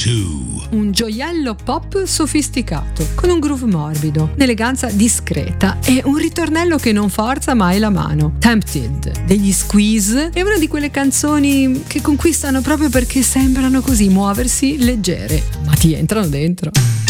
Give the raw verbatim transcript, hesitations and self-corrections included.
two. Un gioiello pop sofisticato, con un groove morbido, un'eleganza discreta e un ritornello che non forza mai la mano. Tempted degli Squeeze è una di quelle canzoni che conquistano proprio perché sembrano così muoversi leggere, ma ti entrano dentro.